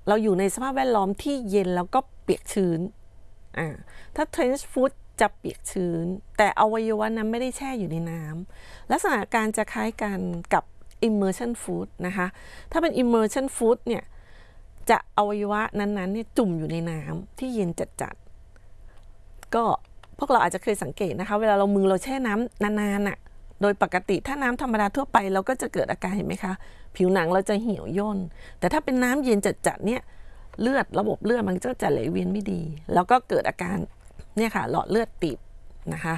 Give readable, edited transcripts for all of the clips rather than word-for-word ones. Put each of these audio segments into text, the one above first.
เราอยู่ในสภาพแวดล้อมที่เย็นแล้วก็เปียกชื้นถ้า trench foot จะเปียกชื้นแต่อวัยวะนั้นไม่ได้แช่อยู่ในน้ำลักษณะการจะคล้ายกันกับ immersion foot นะคะถ้าเป็น immersion foot เนี่ยจะอวัยวะนั้นๆเนี่ยจุ่มอยู่ในน้ำที่เย็นจัดๆก็พวกเราอาจจะเคยสังเกตนะคะเวลามือเราแช่น้ำนานๆโดยปกติถ้าน้ำธรรมดาทั่วไปเราก็จะเกิดอาการเห็นไหมคะผิวหนังเราจะเหี่ยวย่นแต่ถ้าเป็นน้ำเย็นจัดๆเนี่ยระบบเลือดมันก็จะไหลเวียนไม่ดีแล้วก็เกิดอาการเนี่ยค่ะหลอดเลือดตีบนะคะ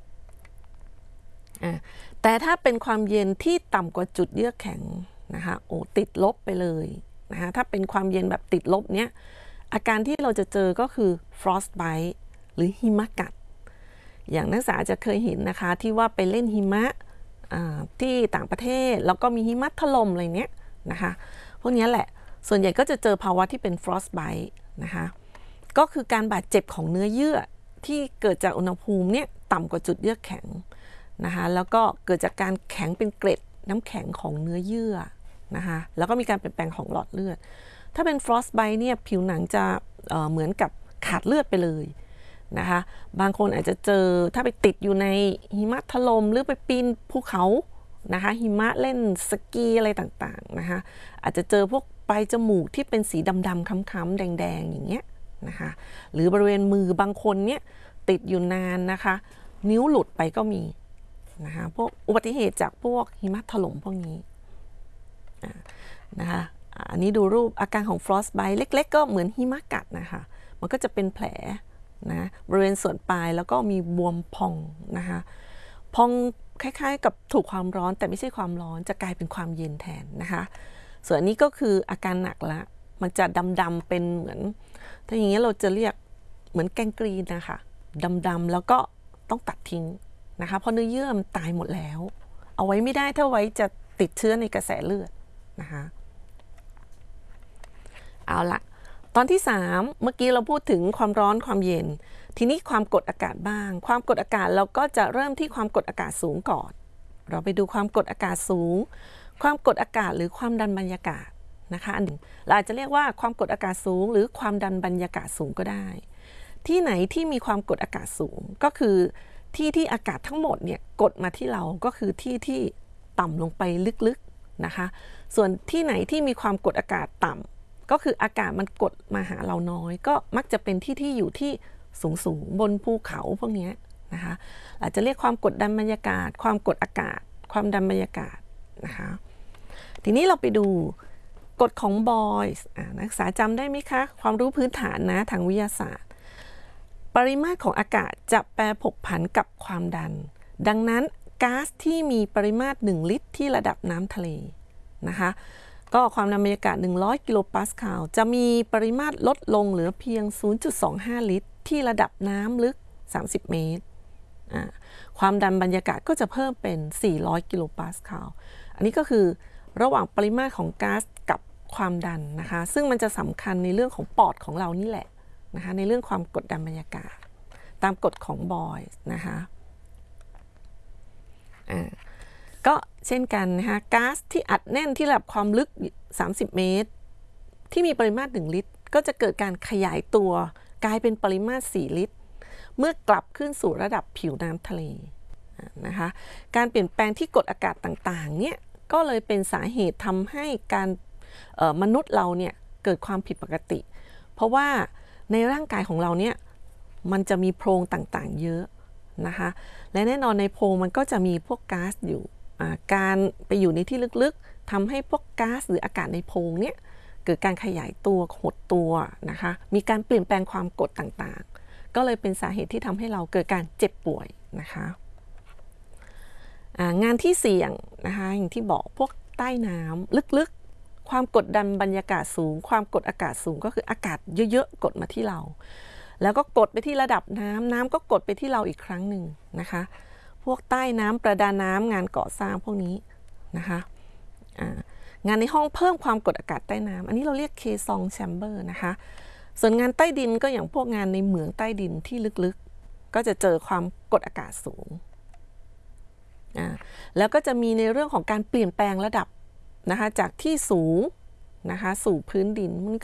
แต่ถ้าเป็นความเย็นที่ต่ำกว่าจุดเยือกแข็งนะคะติดลบไปเลยนะคะถ้าเป็นความเย็นแบบติดลบเนี้ยอาการที่เราจะเจอก็คือ frostbite หรือหิมะกัดอย่างนักศึกษาจะเคยเห็นนะคะที่ว่าไปเล่นหิมะที่ต่างประเทศแล้วก็มีหิมะถล่มอะไรเนี้ยนะคะพวกนี้แหละส่วนใหญ่ก็จะเจอภาวะที่เป็น frostbite นะคะก็คือการบาดเจ็บของเนื้อเยื่อที่เกิดจากอุณหภูมิเนี่ยต่ำกว่าจุดเยือกแข็งนะคะแล้วก็เกิดจากการแข็งเป็นเกล็ดน้ำแข็งของเนื้อเยื่อนะคะแล้วก็มีการเปลี่ยนแปลงของหลอดเลือดถ้าเป็น frostbite เนี่ยผิวหนังจะเหมือนกับขาดเลือดไปเลยนะคะบางคนอาจจะเจอถ้าไปติดอยู่ในหิมะถล่มหรือไปปีนภูเขานะคะหิมะเล่นสกีอะไรต่างๆนะคะอาจจะเจอพวกปลายจมูกที่เป็นสีดำๆค้ำๆแดงๆอย่างเงี้ยนะคะหรือบริเวณมือบางคนเนี่ยติดอยู่นานนะคะนิ้วหลุดไปก็มีนะคะพวกอุบัติเหตุจากพวกหิมะถล่มพวกนี้นะคะอันนี้ดูรูปอาการของ frostbite เล็กๆก็เหมือนหิมะกัดนะคะมันก็จะเป็นแผลนะบริเวณส่วนปลายแล้วก็มีบวมพองนะคะพองคล้ายๆกับถูกความร้อนแต่ไม่ใช่ความร้อนจะกลายเป็นความเย็นแทนนะคะส่วนอันนี้ก็คืออาการหนักละมันจะดำๆเป็นเหมือนถ้าอย่างนี้เราจะเรียกเหมือนแกงกรีนนะคะดำๆแล้วก็ต้องตัดทิ้งนะคะเพราะเนื้อเยื่อมันตายหมดแล้วเอาไว้ไม่ได้ถ้าไว้จะติดเชื้อในกระแสเลือดนะคะเอาละตอนที่3เมื่อกี้เราพูดถึงความร้อนความเย็นทีนี้ความกดอากาศบ้างความกดอากาศเราก็จะเริ่มที่ความกดอากาศสูงก่อนเราไปดูความกดอากาศสูงความกดอากาศหรือความดันบรรยากาศนะคะอันหนึ่งเราอาจจะเรียกว่าความกดอากาศสูงหรือความดันบรรยากาศสูงก็ได้ที่ไหนที่มีความกดอากาศสูงก็คือที่อากาศทั้งหมดเนี่ยกดมาที่เราก็คือที่ต่ำลงไปลึกๆนะคะส่วนที่ไหนที่มีความกดอากาศต่ำก็คืออากาศมันกดมาหาเราน้อยก็มักจะเป็นที่อยู่ที่สูงบนภูเขาพวกนี้นะคะอาจจะเรียกความกดดันบรรยากาศความกดอากาศความดันบรรยากาศนะคะทีนี้เราไปดูกฎของบอยส์นักศึกษาจำได้ไหมคะความรู้พื้นฐานนะทางวิทยาศาสตร์ปริมาตรของอากาศจะแปรผกผันกับความดันดังนั้นก๊าซที่มีปริมาตร1ลิตรที่ระดับน้ำทะเลนะคะก็ความดันบรรยากาศ100กิโลปาสคาลจะมีปริมาตรลดลงเหลือเพียง 0.25 ลิตรที่ระดับน้ำลึก30เมตรความดันบรรยากาศก็จะเพิ่มเป็น400กิโลปาสคาลอันนี้ก็คือระหว่างปริมาตรของก๊าซกับความดันนะคะซึ่งมันจะสำคัญในเรื่องของปอดของเรานี่แหละนะคะในเรื่องความกดดันบรรยากาศตามกฎของบอยส์นะคะก็เช่นกันนะคะก๊าซที่อัดแน่นที่ระดับความลึก30เมตรที่มีปริมาตร1ลิตรก็จะเกิดการขยายตัวกลายเป็นปริมาตร4ลิตรเมื่อกลับขึ้นสู่ระดับผิวน้ำทะเลนะคะการเปลี่ยนแปลงที่กดอากาศต่างๆเนี่ยก็เลยเป็นสาเหตุทำให้การมนุษย์เราเนี่ยเกิดความผิดปกติเพราะว่าในร่างกายของเราเนี่ยมันจะมีโพรงต่างๆเยอะนะคะและแน่นอนในโพรงมันก็จะมีพวกก๊าซอยู่การไปอยู่ในที่ลึกๆทำให้พวกก๊าซหรืออากาศในโพรงเนี่ยเกิดการขยายตัวหดตัวนะคะมีการเปลี่ยนแปลงความกดต่างๆก็เลยเป็นสาเหตุที่ทำให้เราเกิดการเจ็บป่วยนะคะงานที่เสี่ยงนะคะอย่างที่บอกพวกใต้น้ำลึกๆความกดดันบรรยากาศสูงความกดอากาศสูงก็คืออากาศเยอะๆกดมาที่เราแล้วก็กดไปที่ระดับน้ำก็กดไปที่เราอีกครั้งหนึ่งนะคะพวกใต้น้ำประดาน้ำงานก่อสร้างพวกนี้นะคะงานในห้องเพิ่มความกดอากาศใต้น้ำอันนี้เราเรียกเคซองแชมเบอร์นะคะส่วนงานใต้ดินก็อย่างพวกงานในเหมืองใต้ดินที่ลึกๆก็จะเจอความกดอากาศสูงแล้วก็จะมีในเรื่องของการเปลี่ยนแปลงระดับนะคะจากที่สูงนะคะสู่พื้นดินมัน